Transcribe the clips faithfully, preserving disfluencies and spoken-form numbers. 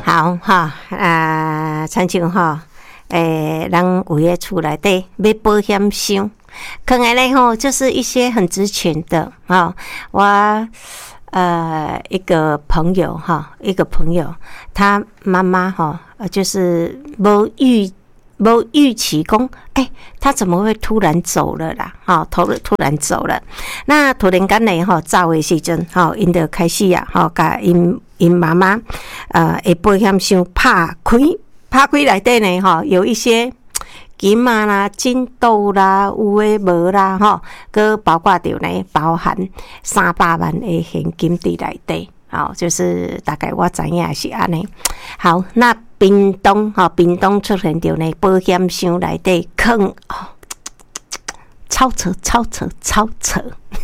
好哈啊，亲像吼，诶，人有诶厝内底买保险箱，可能咧吼，就是一些很值钱的哈。我呃一个朋友哈，一个朋友，他妈妈哈，就是无预无预期讲，哎，他怎么会突然走了啦？哈，突突然走了，那突然间呢，哈，走的时阵，哈，因就开始啊，哈，甲因因妈妈，呃，诶，保险箱拍开，拍开内底呢，哈，有一些金啊啦、金豆啦、有诶无啦，哈，佮包括着呢，包含三百万诶现金伫内底。好，就是大概我知影是安尼。好，那屏东哈，屏东出现着呢保险箱内底坑哦，超扯超扯超扯，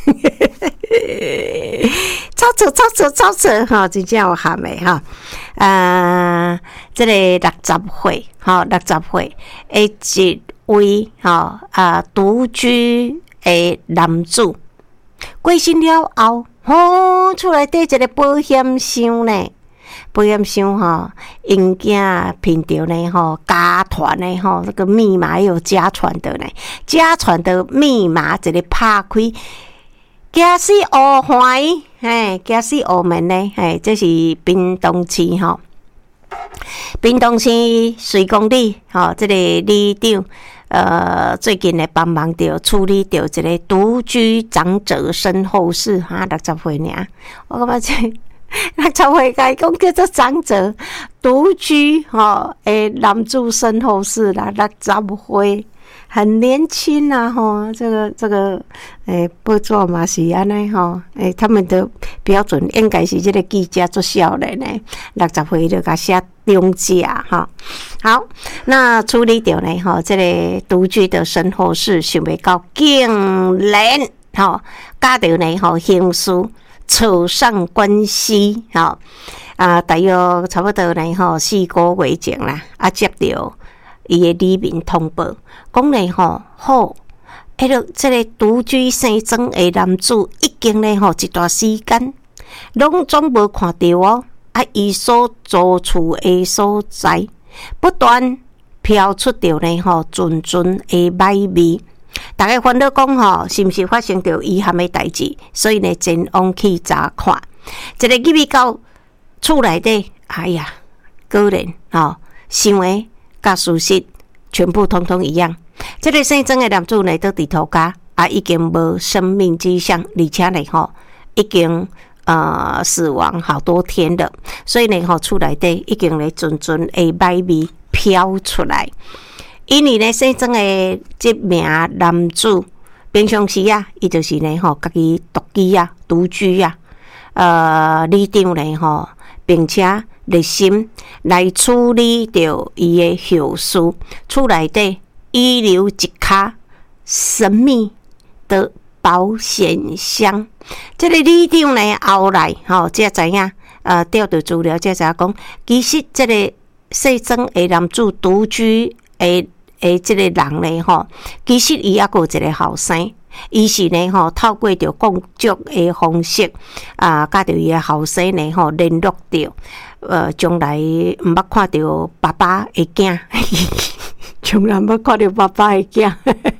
超扯超扯超扯哈，真正有含的哈。啊，这个六十岁哈，六十岁诶一位哈啊独居诶男子过身了后。哦，厝内底一个保险箱呢，保险箱吼，因囝凭着呢吼家传的吼，这个密码也有家传的呢，家传的密码一个拍开，惊死乌环，嘿，惊死乌门呢，嘿，这是屏东市吼，屏东市水公里吼，这个里长。呃，最近咧帮忙着处理着一个独居长者身后事哈，六十岁尔，我感觉这六十岁该讲叫做长者独居吼，诶，男子身后事啦，六十岁很年轻啊吼，这个这个诶，报纸嘛是安尼吼，诶，他们的标准应该是这个记者做少年呢，六十岁就甲写中假哈。好，那处理掉呢哈，这个独居的身后事，想袂到竟然哈，加到呢哈刑事扯上关系哈啊，大约差不多呢哈四个月前啦，啊接到伊的里民通报，讲呢吼好，迄个这个独居生装的男子已经呢吼一段时间，拢总无看到哦，啊伊所租厝的所在。不断飘出着呢吼，阵阵的歹味。大家烦恼讲吼，是毋是发生着遗憾的代志？所以呢，前往去查看。一个入去到厝内底，哎呀，果然吼，想的甲事实全部通通一样。这个姓曾的男子呢，倒伫头家啊，已经无生命迹象，而且呢吼，已经。呃，死亡好多天了，所以呢，吼厝内底已经咧阵阵的歹味飘出来。因为呢，姓曾的这名男子，平常时啊，伊就是呢吼，家己独居啊，独居啊，呃，里长呢吼，并且热心来处理掉伊的后事。厝内底遗留一卡神秘的保险箱。这个里长呢，后来吼，才知影，呃，调到资料，才知影讲，其实这个姓曾的男子独居的的这个人呢，吼，其实伊也有一个后生，伊是呢，吼，透过着工作的方式，啊，甲着伊的后生呢，吼，联络着，呃，将来毋捌看到爸爸的囝，将来毋捌看到爸爸的囝。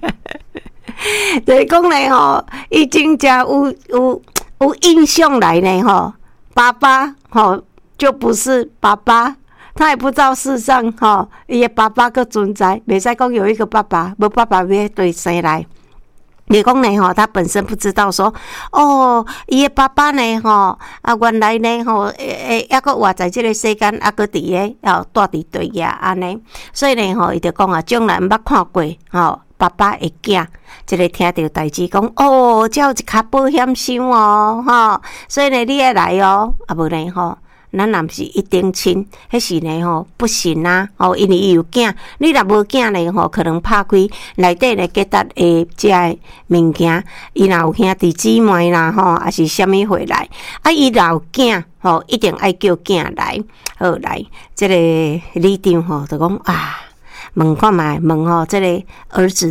就是讲呢吼，伊真正有有有印象来呢吼，爸爸吼就不是爸爸，他也不知道世上吼伊的爸爸个存在，袂使讲有一个爸爸，无爸爸要对生来。你讲呢吼，他本身不知道说，哦，伊的爸爸呢吼啊，原来呢吼诶诶，抑个活在这个世间，抑个伫咧哦住伫对呀安尼，所以呢吼，伊就讲啊，将来毋捌看过吼。爸爸的囝，即个听到代志讲，哦，才有一卡保险箱哦，吼，所以呢，你要来哦，啊无呢吼，咱若毋是一定亲，迄时呢吼不行啊，哦，因为伊有囝，你若无囝呢吼，可能拍开内底呢结搭诶，遮个物件，伊若有兄弟姊妹啦，吼，还是虾米回来，啊，伊若有囝，吼，一定爱叫囝来，好来，即个里长吼就讲啊。问看卖，问吼，这个儿子啊，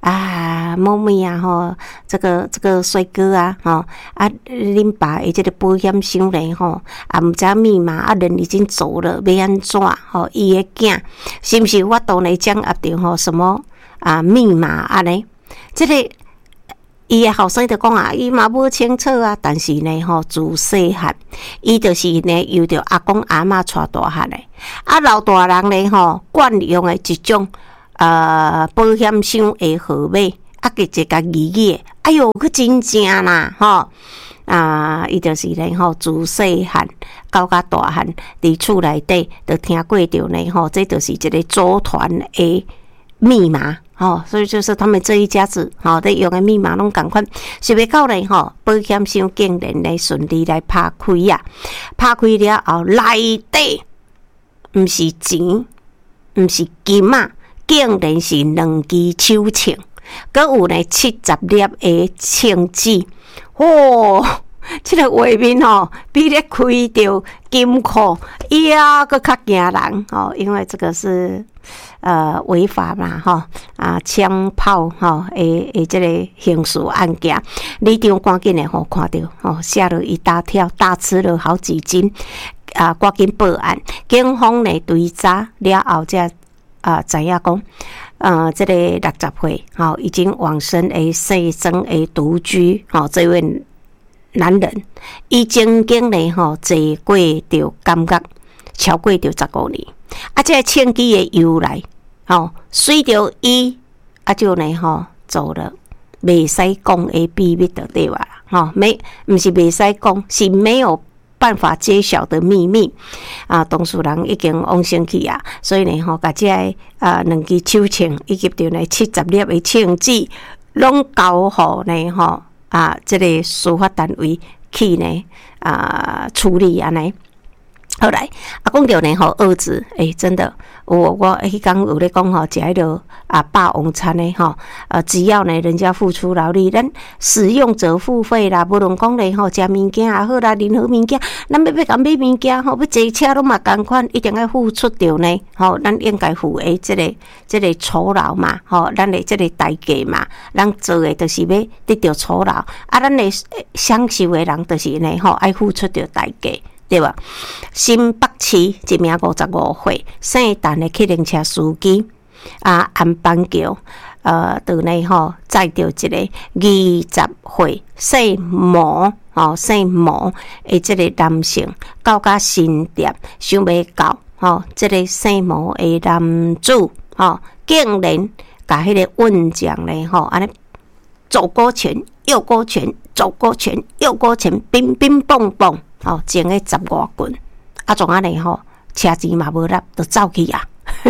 啊，某妹啊吼，这个这个帅哥啊吼，啊，恁爸的这个保险箱咧吼，啊，毋知密码，啊，人已经走了，要安怎吼？伊的囝是毋是有法度呢掌握着吼什么啊密码安尼？这个伊的后生就讲啊，伊嘛无清楚啊，但是呢吼，自细汉，伊就是呢由着阿公阿嬷带大汉的，啊，老大人呢吼惯用的一种。呃，保险箱的号码，啊，佮一个字字，哎哟，佮真正啦，吼啊，伊就是咧吼，自细汉到甲大汉，伫厝内底就听过着呢，吼，这就是一个组团的密码，吼，所以就是他们这一家子，吼，在用的密码拢共款，想要到咧吼，保险箱竟然咧顺利来拍开啊，拍开了后，内底毋是钱，毋是金啊。竟然是两支手枪，佮有呢七十粒的枪支，哦，这个画面吼，比咧开着金库呀，佮较惊人哦，因为这个是呃违法嘛，吼啊枪炮吼诶诶，这个刑事案件，里长赶紧的吼看到吼，吓了一大跳，大吃了好几斤啊，赶紧报案，警方呢追查了后才。啊，知影讲，呃，这个六十岁，吼、哦，已经往生的生生的独居，吼、哦，这位男人，伊曾经呢，吼、哦，坐过着监狱，超过着十五年，啊，这个枪击的由来，吼、哦，随着伊，啊，就呢，吼、哦，做了袂使讲的秘密就对啦，吼、哦，没，毋是袂使讲，是没有。办法揭晓的秘密啊！当事人已经往生去啊，所以呢，吼，甲这个啊两支手枪以及着呢七十粒的枪支，拢交互呢，吼啊，这个司法单位去呢啊处理安尼。后来啊，讲到呢，吼儿子，诶、欸，真的，我我迄天有咧讲吼，食迄落啊霸王餐的吼，呃，只要呢人家付出劳力，咱使用者付费啦，无论讲咧吼，食物件也好啦，任何物件，咱要要甲买物件吼，要坐车拢嘛共款，一定要付出着呢，吼，咱应该付的这个这个酬劳嘛，吼，咱的这个代价嘛，咱做的就是要得到酬劳，啊，咱的享受的人就是呢，吼，爱付出着代价。对吧？新北市一名五十五岁姓陈的客运车司机啊，安邦桥呃，岛内吼载着一个二十岁姓毛吼姓毛的这个男性，到甲新店想要到吼，这个姓毛的男子吼，竟然甲迄个运将咧吼，安尼左勾拳右勾拳，左勾拳右勾拳，乒乒乓乓。哦，前个十外棍，啊，总安尼吼，车钱嘛无纳，就走去啊！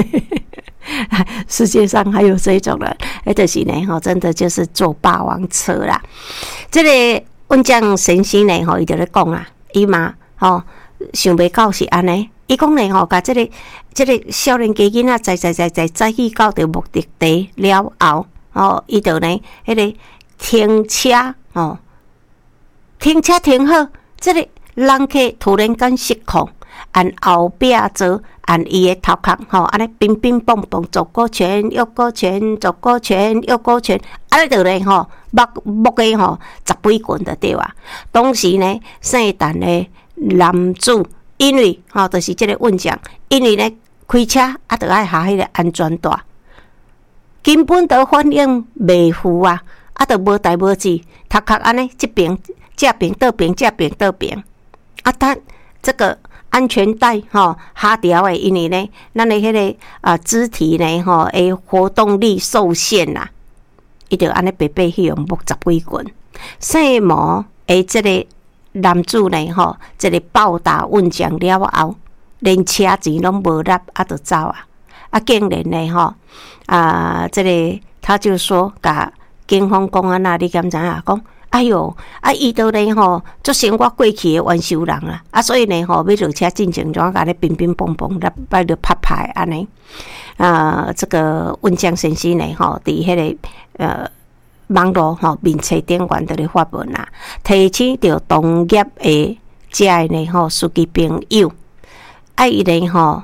世界上还有这种人，哎，就是呢，吼，真的就是坐霸王车啦。这个阮将神仙呢，吼，伊就咧讲啊，伊嘛，吼，想袂到是安尼。伊讲呢，吼，甲这个这个少年家囡仔载载载载载去到着目的地了后，哦，伊就呢，迄个停车，哦，停车停好，这个。人客突然间失控，按后壁做，按伊的头壳吼，安尼乒乒乓乓，左勾拳，右勾拳，左勾拳，右勾拳，安尼就咧吼，木木个吼十几棍就对啊。当时呢，姓陈的男子，因为吼，就是这个运将，因为咧开车啊，就爱下迄个安全带，根本都反应袂赴啊，啊，就无代无志，头壳安尼这边这边倒边，这边倒边。啊，他这个安全带吼下掉诶，因为呢，咱的迄个啊肢体呢吼诶活动力受限啦，伊就安尼白白去用木十几棍。姓毛诶，这个男子呢吼，这个暴打运将了后，连车钱拢无纳，啊，就走啊！啊，竟然呢吼啊，这个他就说，甲警方讲啊，那你敢知影讲？哎哟，啊，伊都呢吼，足生我过去的冤仇人啦，啊，所以呢吼，要落车进前怎甲咧乒乒乓乓，来摆着拍拍安尼。啊，这个运将先生呢吼，伫迄个呃网络吼面册顶悬伫咧发文啦，提醒着同业的遮的呢吼司机朋友，啊，伊呢吼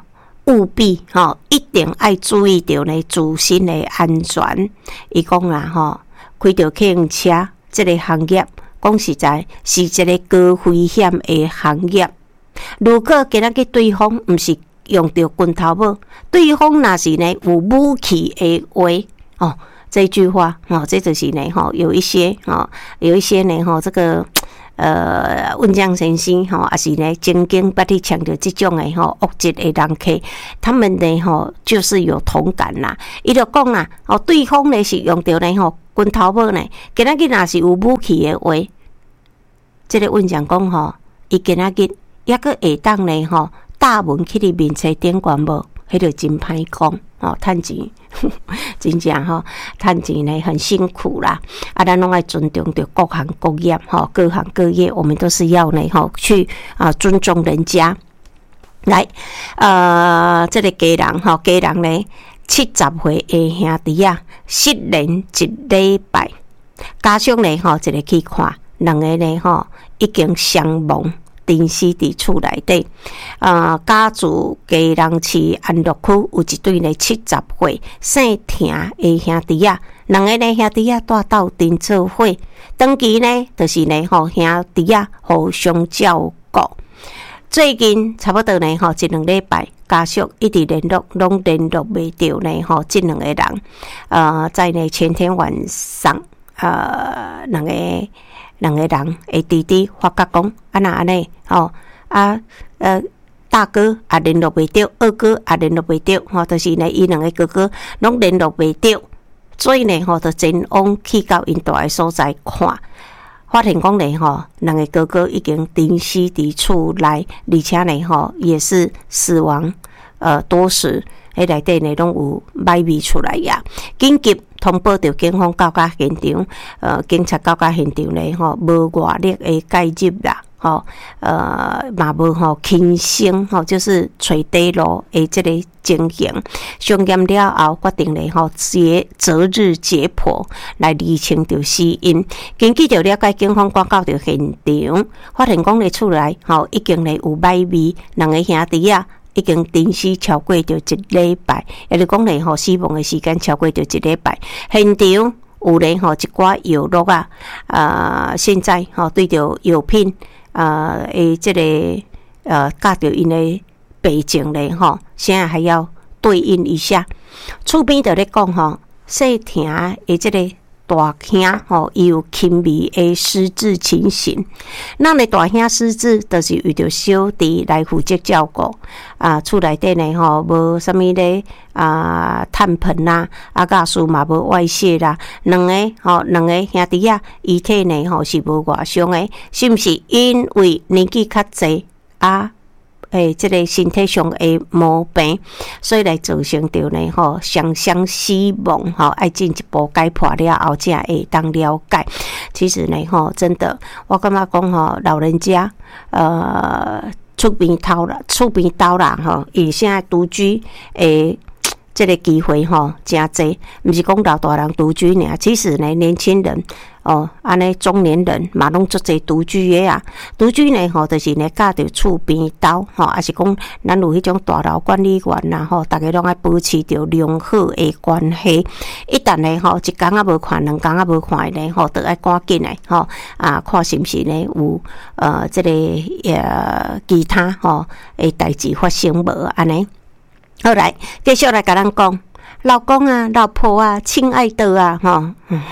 务必吼，一定要注意到呢自身的安全。伊讲啦吼，开着客运车这个行业，讲实在是一个高危险的行业。如果今仔日对方毋是用着拳头无，对方若是呢有武器的话，哦，这句话哦，这就是呢吼，有一些哦，有一些呢吼，这个。呃，温江先生吼，也是呢，曾经捌去强调这种的吼恶质的人客，他们呢吼就是有同感啦。伊就讲啦，哦，对方呢是用着呢吼拳头无呢，今仔日若是有武器的话，这个温江讲吼，伊今仔日抑个会当呢吼大门去你面册顶悬无，迄就真歹讲哦，趁钱。真正吼，趁钱呢很辛苦啦。啊，咱拢爱尊重着各行各业吼，各行各业，我们都是要呢吼去啊尊重人家。来，呃，这个家人吼，家人呢七十岁的兄弟啊，失联一礼拜，加上呢吼，一个去看，两个呢吼已经伤亡。定死伫厝内底，呃，家住基隆市安乐区有一对呢七十岁姓田的兄弟啊，两个呢兄弟啊住斗阵做伙，长期呢就是呢吼兄弟啊互相照顾。最近差不多呢吼一两礼拜，家属一直联络，拢联络袂到呢吼，这两个人，呃，在呢前天晚上，呃，两个。两个人的弟弟发觉讲，啊那安尼吼啊呃大哥也联络袂到，二哥也联络袂到，吼，就是呢，伊两个哥哥拢联络袂到，所以呢，吼，就前往去到因住的所在看，发现讲呢，吼，两个哥哥已经钉死伫厝内，而且呢，吼，也是死亡呃多时，迄内底呢拢有歹味出来呀，紧急。通报着警方到达现场，呃，警察到达现场呢，吼，无外力的介入啦，吼，呃，嘛无吼轻生，吼，就是垂地路的这个情形，上验了后，决定呢，吼，节择日解剖来厘清着死因。根据着了解，警方赶到着现场，发现讲咧厝内，吼，已经呢有歹味，两个兄弟啊。已经定死超过着一礼拜，也就是讲咧吼，死亡的时间超过着一礼拜。现场有咧吼一寡药落啊，呃，现在吼对着药品呃诶，这个呃，甲着因的病情咧吼，现在还要对应一下。厝边就咧讲吼，细听诶，这个。大兄吼，伊有轻微的失智情形。咱的大兄失智，就是为着小弟来负责照顾。啊，厝内底呢吼，无啥物咧啊，炭盆啦，啊，家私嘛无外泄啦。两个吼，两个兄弟啊，遗体呢吼是无外伤的，是毋是因为年纪较济啊？诶，这个身体上的毛病，所以来造成着呢吼双双死亡吼，爱进一步解剖了后，才会当了解。其实呢吼，真的，我感觉讲吼，老人家呃厝边头啦，厝边兜啦吼，伊现在独居诶。这个机会吼真济，毋是讲老大人独居尔，其实呢，年轻人哦，安尼中年人嘛拢足侪独居的啊。独居呢吼，就是呢架着厝边兜吼，还是讲咱有迄种大楼管理员啦吼，大家拢爱保持着良好的关系。一旦呢吼，一工仔无看，两工仔无看呢吼，都爱赶紧的吼啊，看是毋是呢有呃这个呃其他吼诶代志发生无安尼。好来，继续来甲咱讲，老公啊，老婆啊，亲爱的啊，吼，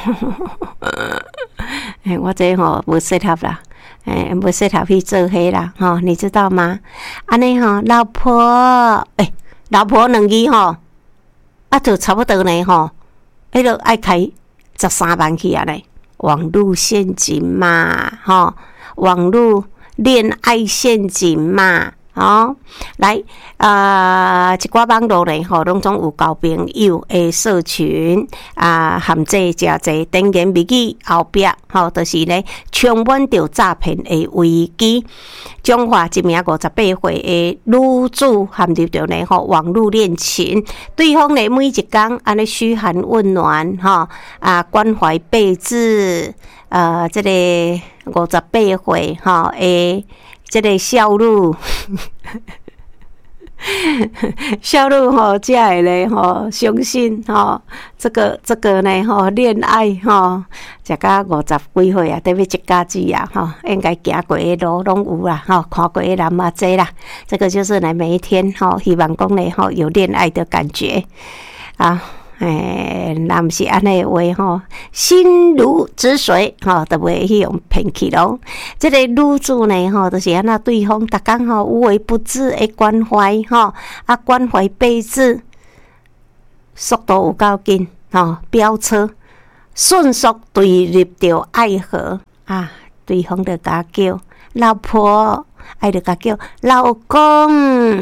哎，我这吼无适合啦，哎，无适合去做迄啦，吼，你知道吗？安尼吼，老婆，哎，老婆两字吼，啊，就差不多呢，吼，迄个爱开十三万去啊咧，网络陷阱嘛，吼，网络恋爱陷阱嘛。哦，来，啊、呃，一寡网络咧吼，拢总有交朋友的社群啊，含这诚济电言秘语后壁，吼，就是咧充满着诈骗的危机。中华一名五十八岁的女子陷入着咧吼网络恋情，对方咧每一工安尼嘘寒问暖，吼啊关怀备至，呃，这个五十八岁吼诶。这个少女孝女吼，才会咧吼相信吼，这个这个呢吼恋爱吼，食到五十几岁啊，特别一家子啊吼，应该行过的路拢有啦吼，看过的人嘛多啦。这个就是呢每一天吼，希望讲呢吼有恋爱的感觉啊。诶，若毋是安尼话吼，心如止水吼，就袂去用骗去咯。即个女子呢吼，就是安那对方逐工吼无微不至的关怀吼，啊关怀备至，速度有够紧吼，飙车迅速坠入着爱河啊！对方就甲叫老婆，爱就甲叫老公。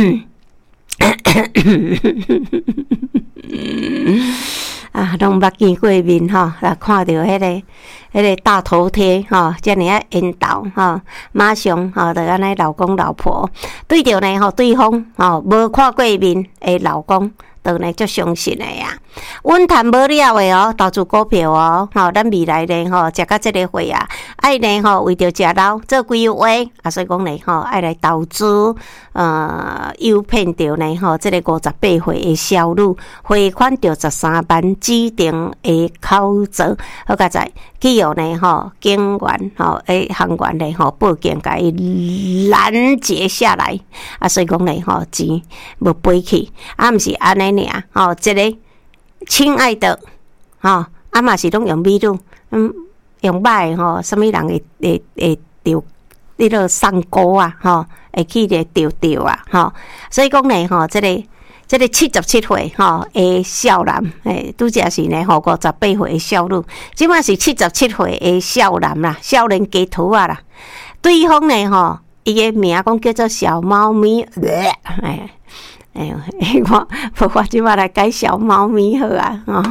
啊，拢捌见过面吼，来看到迄、那个、迄个大头贴吼，遮尔啊引导吼，马上吼就安尼老公老婆对着呢吼，对方吼无看过面的老公，都呢足相信的呀。稳谈无了的哦，投资股票哦，吼，咱未来呢吼，食到这个岁啊，爱呢吼为着食老做规划啊，所以讲呢吼，爱来投资，呃，诱骗着呢吼，这个五十八岁的少女汇款着十三万指定的口座，好佳在去有呢吼，警员吼诶行员呢吼报警，甲伊拦截下来啊，所以讲呢吼钱无飞去，啊，毋是安尼尔吼，这个。亲爱的，吼，啊嘛是拢用美女，嗯，用歹吼，什么人会会会钓迄个送钩啊，吼，会去咧钓钓啊，吼，所以讲呢，吼，这个这个七十七岁吼的少男，诶，拄则是呢，吼五十八岁的少女，即摆是七十七岁的少男啦，少年家徒啊啦，对方呢，吼，伊个名讲叫做小猫咪，哎。哎呦，我我即摆来改小猫咪好啊！哦，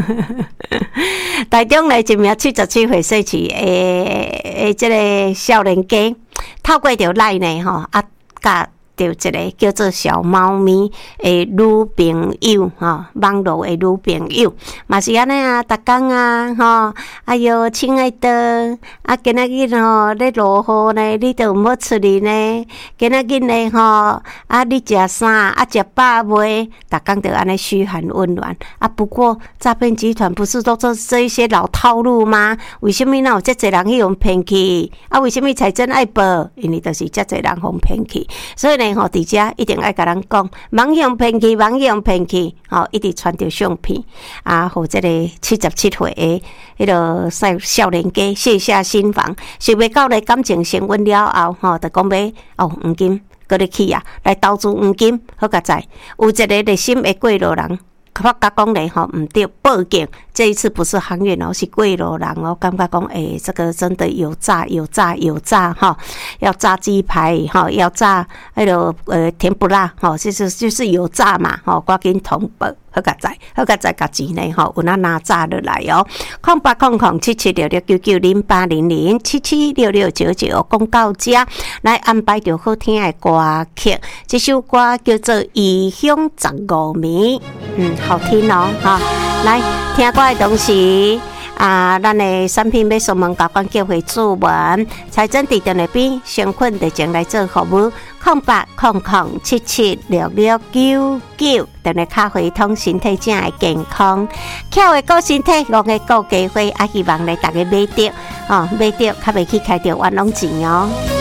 台中来一名七十七岁岁起诶诶，即个少年家透过着赖呢吼啊，甲着一个叫做小猫咪诶女朋友吼，网络诶女朋友嘛是安尼啊，逐工啊吼，哎哟，亲爱的，啊，今仔日吼咧落雨呢，你都毋好出去呢。今仔日呢吼，啊，你食啥？啊，食饱未？逐工就安尼嘘寒问暖啊。不过诈骗集团不是都做这一些老套路吗？为什么哪有遮侪人去互骗去？啊，为什么财政爱报？因为就是遮侪人互骗去，所以呢吼，伫遮一定爱甲咱讲，网用骗去，网用骗去，吼，一直传着相片啊，互即个七十七岁的迄个少少年家卸下心防，想袂到咧感情升温了后，吼，就讲要哦黄金，搁咧去啊，来投资黄金，好佳在有一个热心的过路人。我甲讲咧吼，毋对，报警。这一次不是航运哦，是过路人哦。感觉讲，诶、欸，这个真的有诈，有诈，有诈哈！要炸鸡排哈，要炸迄个呃甜不辣哈，就是就是有诈嘛哈，赶紧通报，好佳在，好佳在，甲钱呢吼，有那拿炸落来哦。空八空空七七六六九九零八零零七七六六九九，讲到这来安排着好听的歌曲，这首歌叫做《异乡十五暝》，嗯。好听哦，哈！来听歌的同时啊，咱的产品要上门交关叫回注文，财政伫电那边，相困的前来做服务，空八空空七七六六九九，电那卡回通身体正会健康，巧的顾身体，戆的顾家伙，啊，希望咧大家买着，哦，买着较袂去开着冤枉钱哦。